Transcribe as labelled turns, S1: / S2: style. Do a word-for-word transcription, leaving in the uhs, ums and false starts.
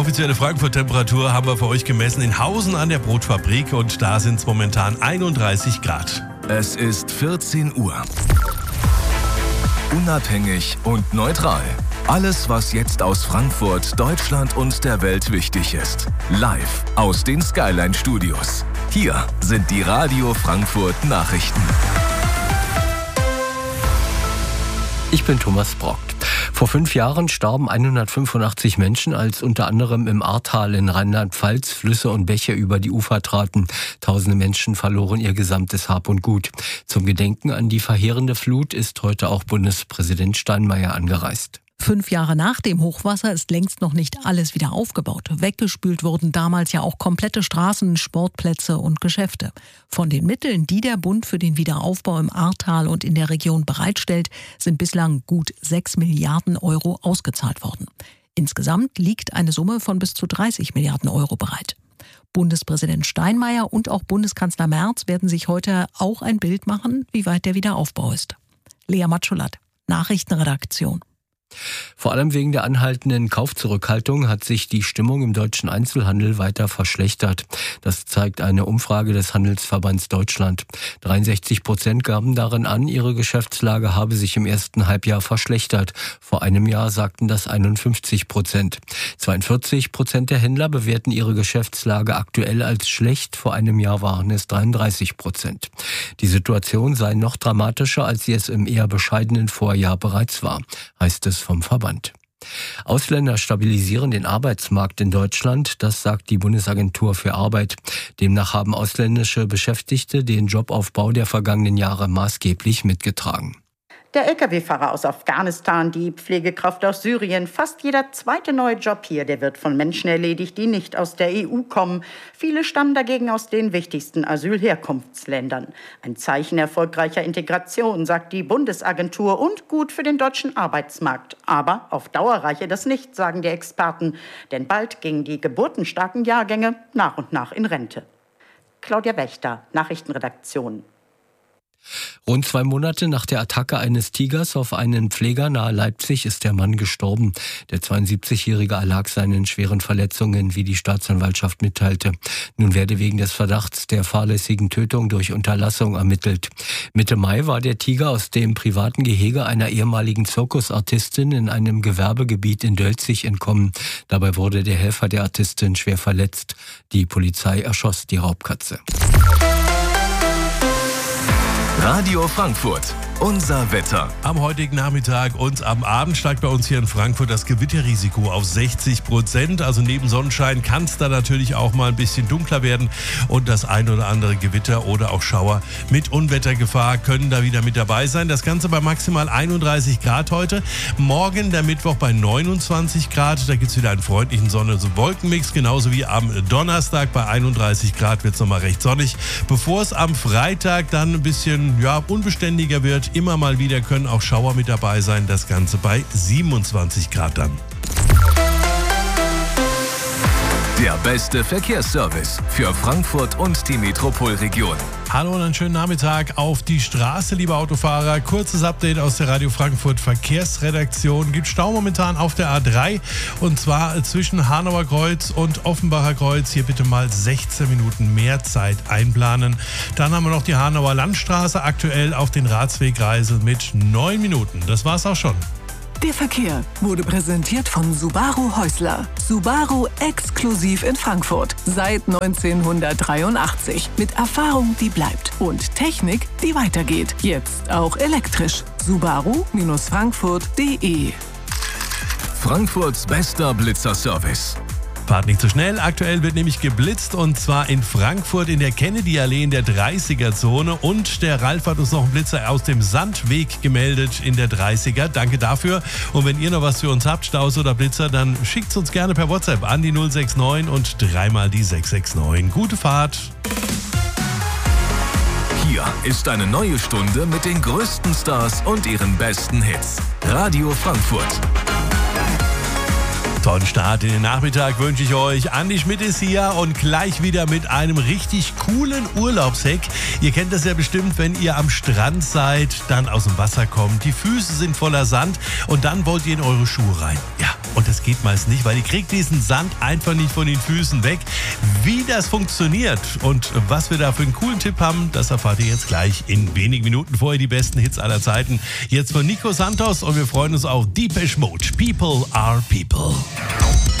S1: Offizielle Frankfurt-Temperatur haben wir für euch gemessen in Hausen an der Brotfabrik und da sind es momentan einunddreißig Grad.
S2: Es ist vierzehn Uhr. Unabhängig und neutral. Alles, was jetzt aus Frankfurt, Deutschland und der Welt wichtig ist. Live aus den Skyline Studios. Hier sind die Radio Frankfurt Nachrichten.
S3: Ich bin Thomas Brock. Vor fünf Jahren starben hundertfünfundachtzig Menschen, als unter anderem im Ahrtal in Rheinland-Pfalz Flüsse und Bäche über die Ufer traten. Tausende Menschen verloren ihr gesamtes Hab und Gut. Zum Gedenken an die verheerende Flut ist heute auch Bundespräsident Steinmeier angereist.
S4: Fünf Jahre nach dem Hochwasser ist längst noch nicht alles wieder aufgebaut. Weggespült wurden damals ja auch komplette Straßen, Sportplätze und Geschäfte. Von den Mitteln, die der Bund für den Wiederaufbau im Ahrtal und in der Region bereitstellt, sind bislang gut sechs Milliarden Euro ausgezahlt worden. Insgesamt liegt eine Summe von bis zu dreißig Milliarden Euro bereit. Bundespräsident Steinmeier und auch Bundeskanzler Merz werden sich heute auch ein Bild machen, wie weit der Wiederaufbau ist. Lea Matschulat, Nachrichtenredaktion.
S3: Vor allem wegen der anhaltenden Kaufzurückhaltung hat sich die Stimmung im deutschen Einzelhandel weiter verschlechtert. Das zeigt eine Umfrage des Handelsverbands Deutschland. dreiundsechzig Prozent gaben darin an, ihre Geschäftslage habe sich im ersten Halbjahr verschlechtert. Vor einem Jahr sagten das einundfünfzig Prozent. zweiundvierzig Prozent der Händler bewerten ihre Geschäftslage aktuell als schlecht. Vor einem Jahr waren es dreiunddreißig Prozent. Die Situation sei noch dramatischer, als sie es im eher bescheidenen Vorjahr bereits war, heißt es vom Verband. Ausländer stabilisieren den Arbeitsmarkt in Deutschland, das sagt die Bundesagentur für Arbeit. Demnach haben ausländische Beschäftigte den Jobaufbau der vergangenen Jahre maßgeblich mitgetragen.
S5: Der L K W-Fahrer aus Afghanistan, die Pflegekraft aus Syrien, fast jeder zweite neue Job hier, der wird von Menschen erledigt, die nicht aus der E U kommen. Viele stammen dagegen aus den wichtigsten Asylherkunftsländern. Ein Zeichen erfolgreicher Integration, sagt die Bundesagentur, und gut für den deutschen Arbeitsmarkt. Aber auf Dauer reiche das nicht, sagen die Experten. Denn bald gingen die geburtenstarken Jahrgänge nach und nach in Rente. Claudia Wächter, Nachrichtenredaktion.
S3: Rund zwei Monate nach der Attacke eines Tigers auf einen Pfleger nahe Leipzig ist der Mann gestorben. Der zweiundsiebzigjährige erlag seinen schweren Verletzungen, wie die Staatsanwaltschaft mitteilte. Nun werde wegen des Verdachts der fahrlässigen Tötung durch Unterlassung ermittelt. Mitte Mai war der Tiger aus dem privaten Gehege einer ehemaligen Zirkusartistin in einem Gewerbegebiet in Dölzig entkommen. Dabei wurde der Helfer der Artistin schwer verletzt. Die Polizei erschoss die Raubkatze.
S2: Radio Frankfurt, unser Wetter.
S1: Am heutigen Nachmittag und am Abend steigt bei uns hier in Frankfurt das Gewitterrisiko auf sechzig Prozent. Also neben Sonnenschein kann es da natürlich auch mal ein bisschen dunkler werden. Und das ein oder andere Gewitter oder auch Schauer mit Unwettergefahr können da wieder mit dabei sein. Das Ganze bei maximal einunddreißig Grad heute. Morgen der Mittwoch bei neunundzwanzig Grad. Da gibt es wieder einen freundlichen Sonne- und Wolkenmix. Genauso wie am Donnerstag bei einunddreißig Grad wird es nochmal recht sonnig. Bevor es am Freitag dann ein bisschen ja, unbeständiger wird, immer mal wieder können auch Schauer mit dabei sein. Das Ganze bei siebenundzwanzig Grad dann.
S2: Der beste Verkehrsservice für Frankfurt und die Metropolregion.
S1: Hallo und einen schönen Nachmittag auf die Straße, liebe Autofahrer. Kurzes Update aus der Radio Frankfurt Verkehrsredaktion. Gibt Stau momentan auf der A drei und zwar zwischen Hanauer Kreuz und Offenbacher Kreuz. Hier bitte mal sechzehn Minuten mehr Zeit einplanen. Dann haben wir noch die Hanauer Landstraße aktuell auf den Ratswegreise mit neun Minuten. Das war's auch schon.
S6: Der Verkehr wurde präsentiert von Subaru Häusler. Subaru exklusiv in Frankfurt. Seit neunzehnhundertdreiundachtzig. Mit Erfahrung, die bleibt. Und Technik, die weitergeht. Jetzt auch elektrisch. Subaru Frankfurt punkt de.
S2: Frankfurts bester Blitzerservice.
S1: Fahrt nicht zu schnell. Aktuell wird nämlich geblitzt und zwar in Frankfurt in der Kennedy-Allee in der dreißiger-Zone und der Ralf hat uns noch einen Blitzer aus dem Sandweg gemeldet in der dreißiger. Danke dafür. Und wenn ihr noch was für uns habt, Staus oder Blitzer, dann schickt es uns gerne per WhatsApp an die null sechs neun und dreimal die sechs sechs neun. Gute Fahrt.
S2: Hier ist eine neue Stunde mit den größten Stars und ihren besten Hits. Radio Frankfurt.
S1: Tollen Start in den Nachmittag wünsche ich euch. Andi Schmidt ist hier und gleich wieder mit einem richtig coolen Urlaubshack. Ihr kennt das ja bestimmt, wenn ihr am Strand seid, dann aus dem Wasser kommt, die Füße sind voller Sand und dann wollt ihr in eure Schuhe rein. Ja, Und das geht meist nicht, weil die kriegt diesen Sand einfach nicht von den Füßen weg. Wie das funktioniert und was wir da für einen coolen Tipp haben, das erfahrt ihr jetzt gleich in wenigen Minuten. Vorher die besten Hits aller Zeiten. Jetzt von Nico Santos und wir freuen uns auf Depeche Mode. People are people.